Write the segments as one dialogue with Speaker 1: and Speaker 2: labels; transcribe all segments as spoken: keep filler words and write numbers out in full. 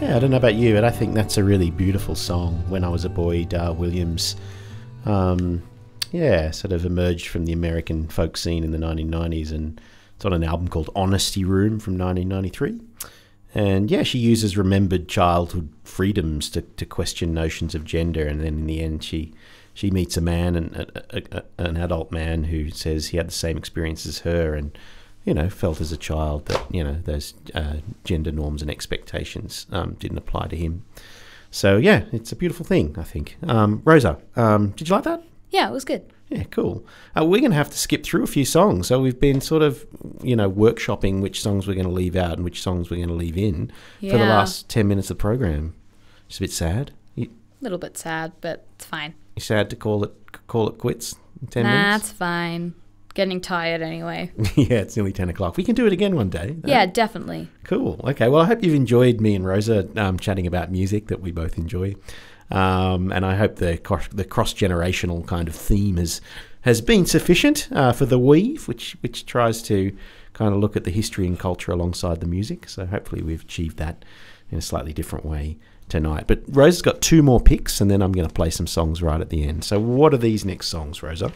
Speaker 1: Yeah, I don't know about you, but I think that's a really beautiful song. When I Was a Boy, Darl Williams, um, yeah, sort of emerged from the American folk scene in the nineteen nineties, and it's on an album called Honesty Room from nineteen ninety-three. And yeah, she uses remembered childhood freedoms to, to question notions of gender, and then in the end she she meets a man, and a, a, a, an adult man, who says he had the same experience as her, and you know, felt as a child that, you know, those uh, gender norms and expectations um, didn't apply to him. So yeah, it's a beautiful thing, I think. Um, Rosa, um, did you like that?
Speaker 2: Yeah, it was good.
Speaker 1: Yeah, cool. Uh, we're going to have to skip through a few songs. So we've been sort of, you know, workshopping which songs we're going to leave out and which songs we're going to leave in
Speaker 2: yeah.
Speaker 1: for the last ten minutes of the program. It's a bit sad. You,
Speaker 2: a little bit sad, but it's fine.
Speaker 1: You're sad to call it call it quits in ten
Speaker 2: nah,
Speaker 1: minutes?
Speaker 2: Nah, it's fine. Getting tired anyway.
Speaker 1: Yeah, it's nearly ten o'clock. We can do it again one day.
Speaker 2: Yeah, uh, definitely.
Speaker 1: Cool. Okay, well, I hope you've enjoyed me and Rosa um, chatting about music that we both enjoy. Um, and I hope the cross, the cross-generational kind of theme has has been sufficient uh, for The Weave, which which tries to kind of look at the history and culture alongside the music. So hopefully we've achieved that in a slightly different way tonight. But Rosa's got two more picks, and then I'm going to play some songs right at the end. So what are these next songs, Rosa?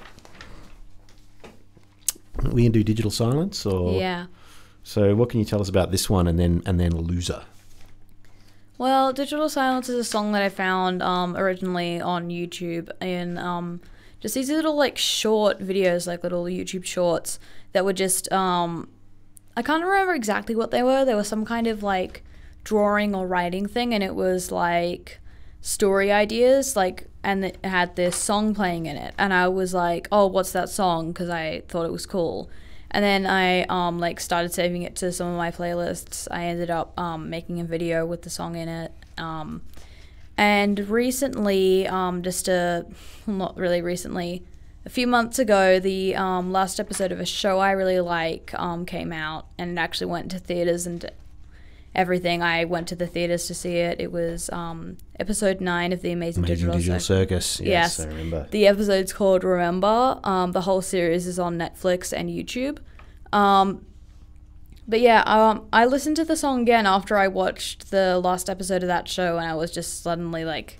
Speaker 1: We can do Digital Silence, or
Speaker 2: yeah.
Speaker 1: So what can you tell us about this one, and then and then Loser?
Speaker 2: Well, Digital Silence is a song that I found um, originally on YouTube, in um, just these little like short videos, like little YouTube shorts that were just um, I can't remember exactly what they were. There was some kind of like drawing or writing thing, and it was like story ideas, like, and it had this song playing in it, and I was like, oh, what's that song? Because I thought it was cool. And then I um like started saving it to some of my playlists. I ended up um making a video with the song in it. Um, and recently, um just a well, not really recently, a few months ago, the um last episode of a show I really like um came out, and it actually went to theaters and everything. I went to the theaters to see it. It was um episode nine of the Amazing,
Speaker 1: Amazing
Speaker 2: Digital,
Speaker 1: Digital
Speaker 2: Cir-
Speaker 1: Circus. Yes,
Speaker 2: yes,
Speaker 1: I remember.
Speaker 2: The episode's called Remember. Um, the whole series is on Netflix and YouTube. Um, but yeah, um, I listened to the song again after I watched the last episode of that show, and I was just suddenly like,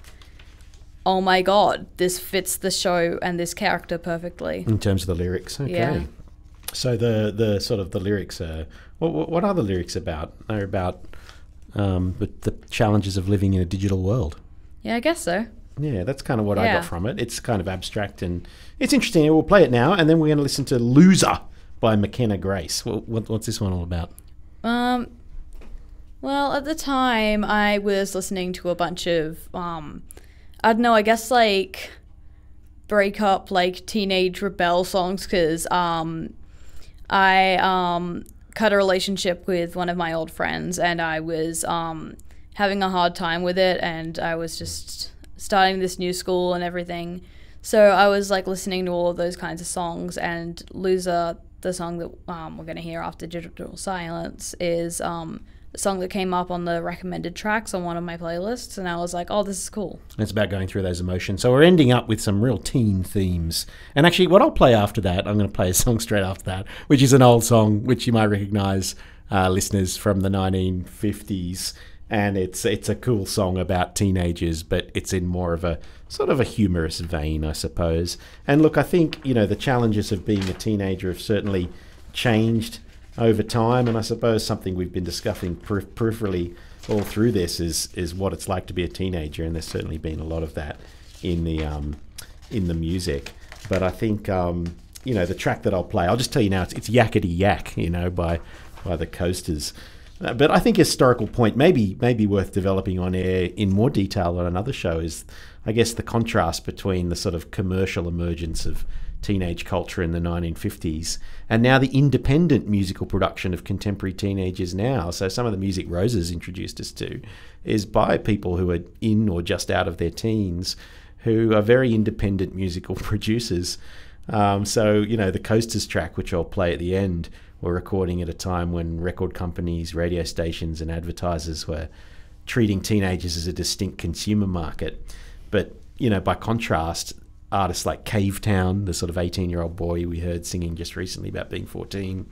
Speaker 2: oh my god, this fits the show and this character perfectly.
Speaker 1: In terms of the lyrics, okay.
Speaker 2: Yeah.
Speaker 1: So the the sort of the lyrics are, what what are the lyrics about? They're about um, the, the challenges of living in a digital world.
Speaker 2: Yeah, I guess so.
Speaker 1: Yeah, that's kind of what I
Speaker 2: Yeah.
Speaker 1: got from it. It's kind of abstract and it's interesting. We'll play it now, and then we're going to listen to Loser by McKenna Grace. What, what, what's this one all about?
Speaker 2: Um, well, at the time, I was listening to a bunch of, um, I don't know, I guess like breakup, like teenage rebel songs, because um, I um, cut a relationship with one of my old friends, and I was um, having a hard time with it, and I was just starting this new school and everything. So I was like listening to all of those kinds of songs, and Loser, the song that um, we're going to hear after Digital Silence, is um, a song that came up on the recommended tracks on one of my playlists, and I was like, oh, this is cool.
Speaker 1: It's about going through those emotions. So we're ending up with some real teen themes. And actually, what I'll play after that, I'm going to play a song straight after that, which is an old song, which you might recognise, uh, listeners, from the nineteen fifties. And it's it's a cool song about teenagers, but it's in more of a sort of a humorous vein, I suppose. And look, I think, you know, the challenges of being a teenager have certainly changed over time, and I suppose something we've been discussing per- peripherally all through this is is what it's like to be a teenager, and there's certainly been a lot of that in the um, in the music. But I think um, you know, the track that I'll play, I'll just tell you now, it's, it's Yakety Yak, you know, by by the Coasters. Uh, but I think a historical point, maybe maybe worth developing on air in more detail on another show, is, I guess, the contrast between the sort of commercial emergence of teenage culture in the nineteen fifties and now the independent musical production of contemporary teenagers now. So some of the music Rosa's introduced us to is by people who are in or just out of their teens, who are very independent musical producers. Um, so, you know, the Coasters track, which I'll play at the end, were recording at a time when record companies, radio stations and advertisers were treating teenagers as a distinct consumer market. But, you know, by contrast, artists like Cavetown, the sort of eighteen-year-old boy we heard singing just recently about being fourteen,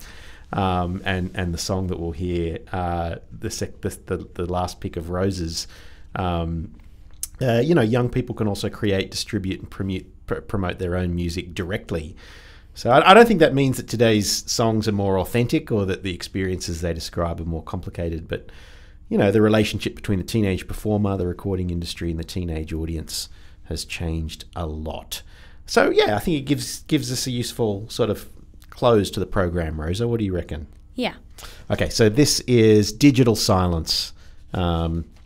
Speaker 1: um, and and the song that we'll hear, uh, the, sec- the the the last pick of Roses. Um, uh, you know, young people can also create, distribute, and promote pr- promote their own music directly. So I, I don't think that means that today's songs are more authentic or that the experiences they describe are more complicated, but you know, the relationship between the teenage performer, the recording industry, and the teenage audience has changed a lot. So yeah, I think it gives gives us a useful sort of close to the program, Rosa. What do you reckon?
Speaker 2: Yeah.
Speaker 1: Okay, so this is Digital Silence. Um,